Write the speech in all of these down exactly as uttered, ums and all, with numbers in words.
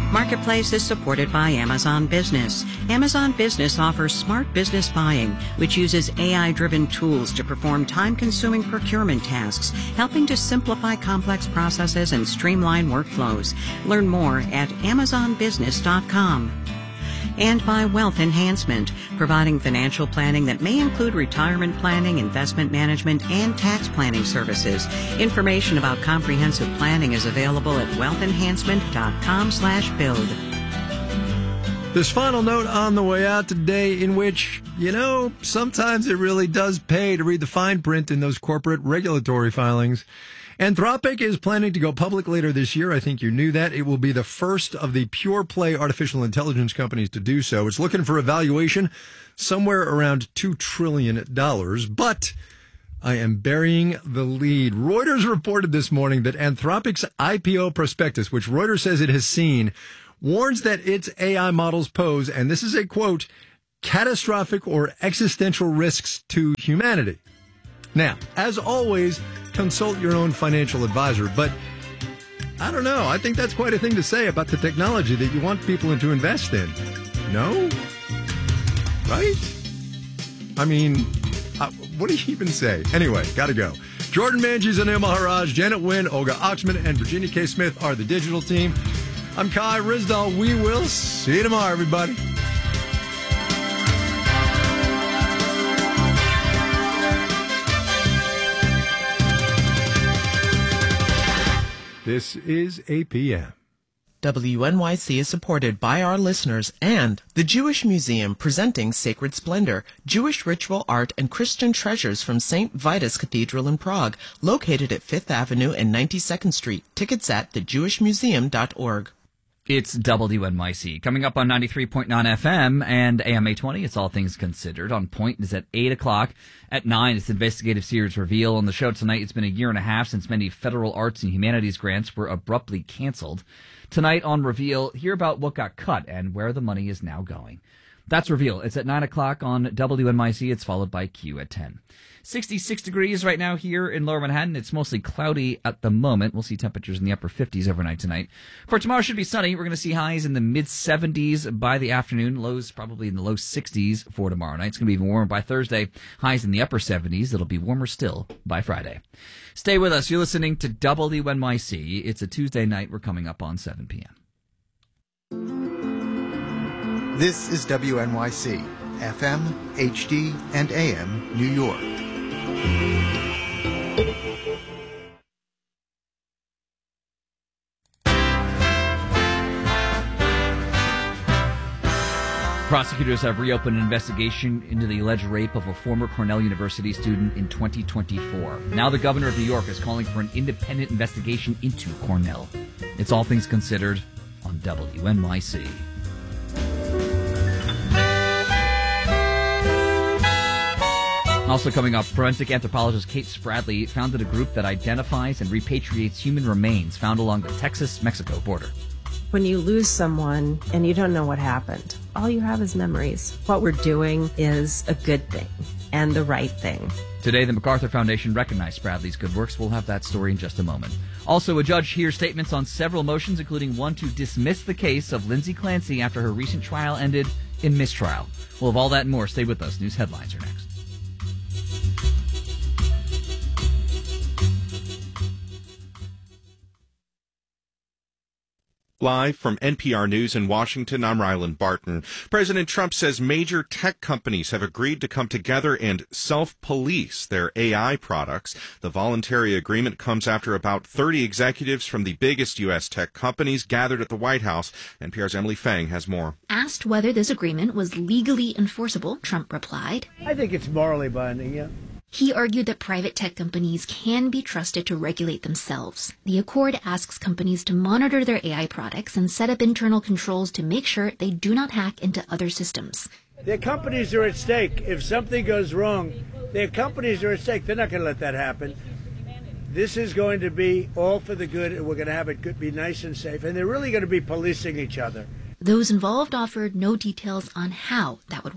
Marketplace is supported by Amazon Business. Amazon Business offers smart business buying, which uses A I-driven tools to perform time-consuming procurement tasks, helping to simplify complex processes and streamline workflows. Learn more at amazon business dot com. And by Wealth Enhancement, providing financial planning that may include retirement planning, investment management, and tax planning services. Information about comprehensive planning is available at wealth enhancement dot com slash build. This final note on the way out today, in which, you know, sometimes it really does pay to read the fine print in those corporate regulatory filings. Anthropic is planning to go public later this year. I think you knew that. It will be the first of the pure play artificial intelligence companies to do so. It's looking for a valuation somewhere around two trillion dollars, but I am burying the lead. Reuters reported this morning that Anthropic's I P O prospectus, which Reuters says it has seen, warns that its A I models pose, and this is a quote, catastrophic or existential risks to humanity. Now, as always, consult your own financial advisor, but I don't know. I think that's quite a thing to say about the technology that you want people to invest in. No? Right? I mean, uh, what do you even say? Anyway, gotta go. Jordan Manges and Anil Maharaj, Janet Wynn, Olga Oxman, and Virginia K. Smith are the digital team. I'm Kai Rizdal. We will see you tomorrow, everybody. This is A P M. W N Y C is supported by our listeners and the Jewish Museum, presenting Sacred Splendor, Jewish ritual art and Christian treasures from Saint Vitus Cathedral in Prague, located at Fifth Avenue and ninety-second Street. Tickets at the jewish museum dot org. It's W N Y C. Coming up on ninety-three point nine F M and A M eight twenty, it's All Things Considered. On Point is at eight o'clock. At nine, it's Investigative Series Reveal. On the show tonight, it's been a year and a half since many federal arts and humanities grants were abruptly canceled. Tonight on Reveal, hear about what got cut and where the money is now going. That's Reveal. It's at nine o'clock on W N Y C. It's followed by Q at ten. sixty-six degrees right now here in Lower Manhattan. It's mostly cloudy at the moment. We'll see temperatures in the upper fifties overnight tonight. For tomorrow, should be sunny. We're going to see highs in the mid-seventies by the afternoon. Lows probably in the low sixties for tomorrow night. It's going to be even warmer by Thursday. Highs in the upper seventies. It'll be warmer still by Friday. Stay with us. You're listening to W N Y C. It's a Tuesday night. We're coming up on seven p.m. This is W N Y C, F M, H D, and A M, New York. Prosecutors have reopened an investigation into the alleged rape of a former Cornell University student in twenty twenty-four. Now the governor of New York is calling for an independent investigation into Cornell. It's All Things Considered on W N Y C. Also coming up, forensic anthropologist Kate Spradley founded a group that identifies and repatriates human remains found along the Texas-Mexico border. When you lose someone and you don't know what happened, all you have is memories. What we're doing is a good thing and the right thing. Today, the MacArthur Foundation recognized Spradley's good works. We'll have that story in just a moment. Also, a judge hears statements on several motions, including one to dismiss the case of Lindsay Clancy after her recent trial ended in mistrial. We'll have all that and more. Stay with us. News headlines are next. Live from N P R News in Washington, I'm Ryland Barton. President Trump says major tech companies have agreed to come together and self-police their A I products. The voluntary agreement comes after about thirty executives from the biggest U S tech companies gathered at the White House. N P R's Emily Fang has more. Asked whether this agreement was legally enforceable, Trump replied, I think it's morally binding, yeah. He argued that private tech companies can be trusted to regulate themselves. The accord asks companies to monitor their A I products and set up internal controls to make sure they do not hack into other systems. Their companies are at stake. If something goes wrong, their companies are at stake. They're not going to let that happen. This is going to be all for the good, and we're going to have it good, be nice and safe. And they're really going to be policing each other. Those involved offered no details on how that would work.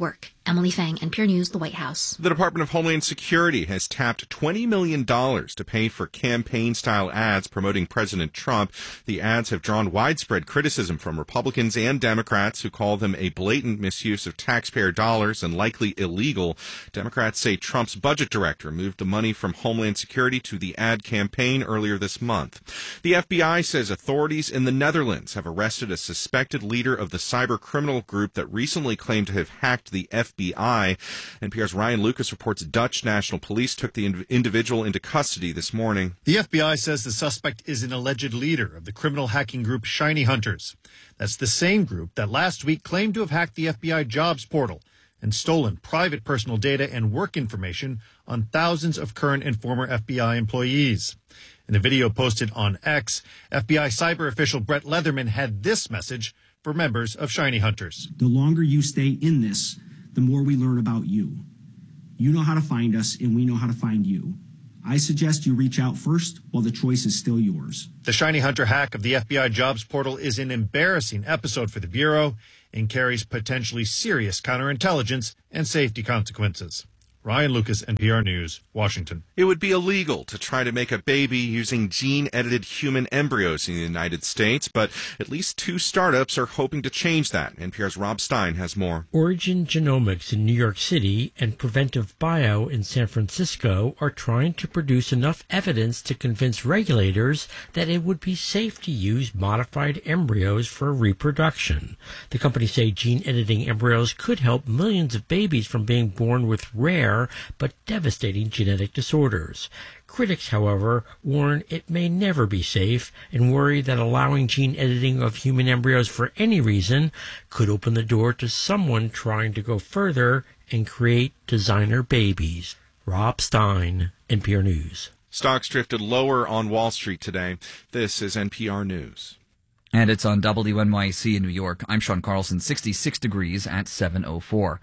Emily Fang, N P R News, the White House. The Department of Homeland Security has tapped twenty million dollars to pay for campaign-style ads promoting President Trump. The ads have drawn widespread criticism from Republicans and Democrats who call them a blatant misuse of taxpayer dollars and likely illegal. Democrats say Trump's budget director moved the money from Homeland Security to the ad campaign earlier this month. The F B I says authorities in the Netherlands have arrested a suspected leader of the cyber criminal group that recently claimed to have hacked the F B I. N P R's Ryan Lucas reports Dutch National Police took the in- individual into custody this morning. The F B I says the suspect is an alleged leader of the criminal hacking group Shiny Hunters. That's the same group that last week claimed to have hacked the F B I jobs portal and stolen private personal data and work information on thousands of current and former F B I employees. In a video posted on X, F B I cyber official Brett Leatherman had this message for members of Shiny Hunters. The longer you stay in this, the more we learn about you. You know how to find us, and we know how to find you. I suggest you reach out first while the choice is still yours. The Shiny Hunter hack of the F B I jobs portal is an embarrassing episode for the Bureau and carries potentially serious counterintelligence and safety consequences. Ryan Lucas, N P R News, Washington. It would be illegal to try to make a baby using gene-edited human embryos in the United States, but at least two startups are hoping to change that. N P R's Rob Stein has more. Origin Genomics in New York City and Preventive Bio in San Francisco are trying to produce enough evidence to convince regulators that it would be safe to use modified embryos for reproduction. The companies say gene-editing embryos could help millions of babies from being born with rare but devastating genetic disorders. Critics, however, warn it may never be safe and worry that allowing gene editing of human embryos for any reason could open the door to someone trying to go further and create designer babies. Rob Stein, N P R News. Stocks drifted lower on Wall Street today. This is N P R News. And it's on W N Y C in New York. I'm Sean Carlson, sixty-six degrees at seven oh four.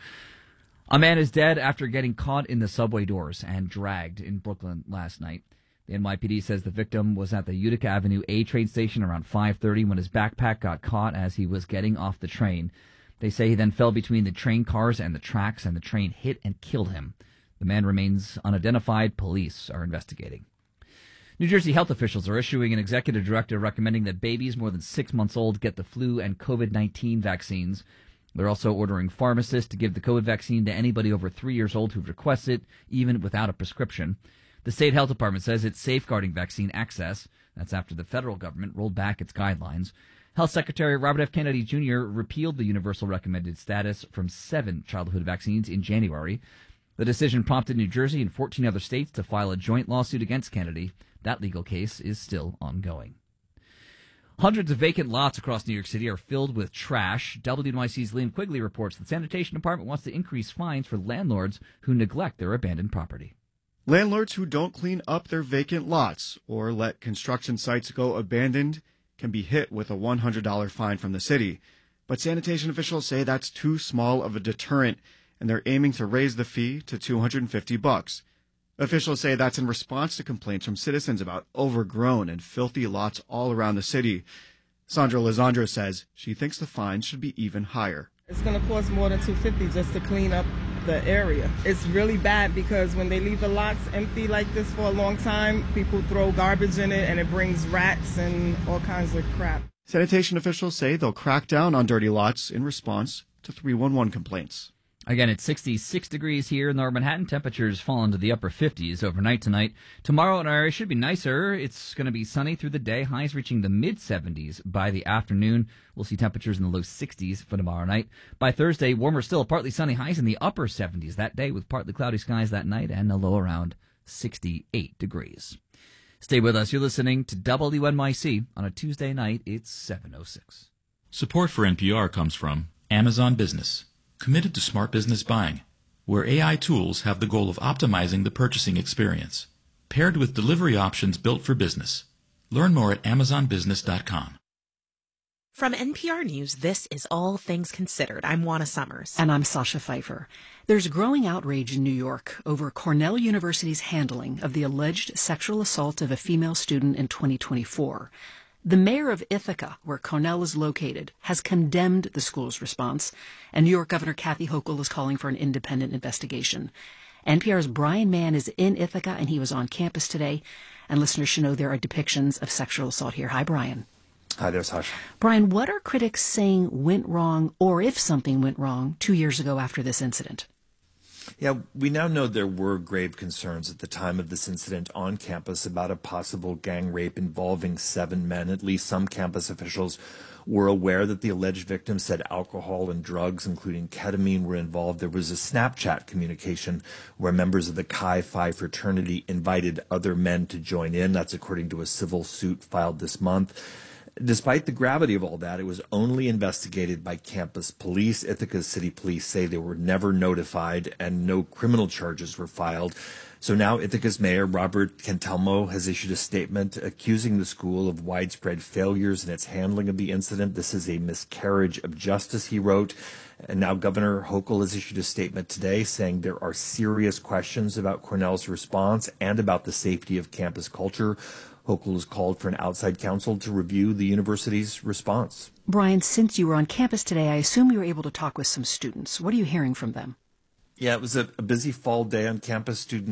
A man is dead after getting caught in the subway doors and dragged in Brooklyn last night. The N Y P D says the victim was at the Utica Avenue A train station around five thirty when his backpack got caught as he was getting off the train. They say he then fell between the train cars and the tracks, and the train hit and killed him. The man remains unidentified. Police are investigating. New Jersey health officials are issuing an executive directive recommending that babies more than six months old get the flu and COVID nineteen vaccines. They're also ordering pharmacists to give the COVID vaccine to anybody over three years old who requests it, even without a prescription. The state health department says it's safeguarding vaccine access. That's after the federal government rolled back its guidelines. Health Secretary Robert F. Kennedy Junior repealed the universal recommended status from seven childhood vaccines in January. The decision prompted New Jersey and fourteen other states to file a joint lawsuit against Kennedy. That legal case is still ongoing. Hundreds of vacant lots across New York City are filled with trash. W N Y C's Liam Quigley reports the sanitation department wants to increase fines for landlords who neglect their abandoned property. Landlords who don't clean up their vacant lots or let construction sites go abandoned can be hit with a one hundred dollars fine from the city. But sanitation officials say that's too small of a deterrent, and they're aiming to raise the fee to two hundred fifty bucks. Officials say that's in response to complaints from citizens about overgrown and filthy lots all around the city. Sandra Lizandro says she thinks the fine should be even higher. It's going to cost more than two hundred fifty dollars just to clean up the area. It's really bad because when they leave the lots empty like this for a long time, people throw garbage in it and it brings rats and all kinds of crap. Sanitation officials say they'll crack down on dirty lots in response to three one one complaints. Again, it's sixty-six degrees here in Lower Manhattan. Temperatures fall into the upper fifties overnight tonight. Tomorrow in our area should be nicer. It's going to be sunny through the day, highs reaching the mid-seventies by the afternoon. We'll see temperatures in the low sixties for tomorrow night. By Thursday, warmer still, partly sunny, highs in the upper seventies that day with partly cloudy skies that night and a low around sixty-eight degrees. Stay with us. You're listening to W N Y C on a Tuesday night. It's seven oh six. Support for N P R comes from Amazon Business, committed to smart business buying, where A I tools have the goal of optimizing the purchasing experience, paired with delivery options built for business. Learn more at amazon business dot com. From N P R News, this is All Things Considered. I'm Juana Summers. And I'm Sasha Pfeiffer. There's growing outrage in New York over Cornell University's handling of the alleged sexual assault of a female student in twenty twenty-four. The mayor of Ithaca, where Cornell is located, has condemned the school's response, and New York Governor Kathy Hochul is calling for an independent investigation. N P R's Brian Mann is in Ithaca, and he was on campus today, and listeners should know there are depictions of sexual assault here. Hi, Brian. Hi there, Sasha. Brian, what are critics saying went wrong, or if something went wrong, two years ago after this incident? Yeah, we now know there were grave concerns at the time of this incident on campus about a possible gang rape involving seven men. At least some campus officials were aware that the alleged victim said alcohol and drugs, including ketamine, were involved. There was a Snapchat communication where members of the Chi Phi fraternity invited other men to join in. That's according to a civil suit filed this month. Despite the gravity of all that, it was only investigated by campus police. Ithaca City Police say they were never notified and no criminal charges were filed. So now Ithaca's mayor, Robert Cantelmo, has issued a statement accusing the school of widespread failures in its handling of the incident. This is a miscarriage of justice, he wrote. And now Governor Hochul has issued a statement today saying there are serious questions about Cornell's response and about the safety of campus culture. Hochul has called for an outside counsel to review the university's response. Brian, since you were on campus today, I assume you were able to talk with some students. What are you hearing from them? Yeah, it was a, a busy fall day on campus. Students